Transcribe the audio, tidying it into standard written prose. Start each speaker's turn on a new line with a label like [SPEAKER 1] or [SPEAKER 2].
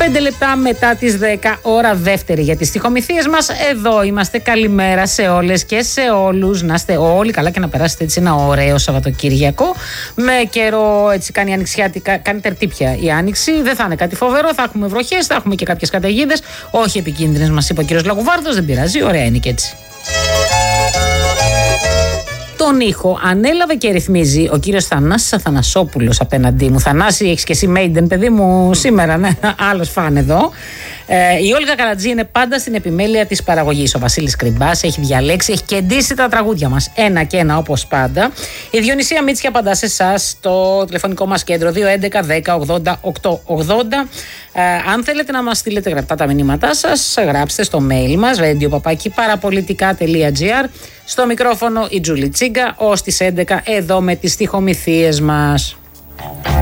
[SPEAKER 1] 5 λεπτά μετά τις 10, ώρα δεύτερη για τις στιχομυθίες μας. Εδώ είμαστε. Καλημέρα σε όλες και σε όλους. Να είστε όλοι καλά και να περάσετε έτσι ένα ωραίο Σαββατοκύριακο. Με καιρό έτσι κάνει ανοιξιάτικα, κάνει τερτύπια η άνοιξη. Δεν θα είναι κάτι φοβερό. Θα έχουμε βροχές, θα έχουμε και κάποιες καταιγίδες. Όχι επικίνδυνες, μας είπε ο κύριος Λαγουβάρδος. Δεν πειράζει, ωραία είναι και έτσι. Τον ήχο ανέλαβε και ρυθμίζει ο κύριος Θανάσης Αθανασόπουλος απέναντί μου. Θανάση, έχεις και εσύ Maiden, παιδί μου, σήμερα, ναι, άλλος φαν εδώ. Η Όλγα Καλατζή είναι πάντα στην επιμέλεια της παραγωγής. Ο Βασίλης Κρυμπάς έχει διαλέξει, έχει κεντήσει τα τραγούδια μας. Ένα και ένα όπως πάντα. Η Διονυσία Μίτσια απαντά σε εσάς στο τηλεφωνικό μας κέντρο 211 10 80 880. Αν θέλετε να μας στείλετε γραπτά τα μηνύματά σας, γράψτε στο mail μας radio@parapolitica.gr. Στο μικρόφωνο η Τζούλη Τσίγκα ως τις 11 εδώ με τις στιχομυθίες μας.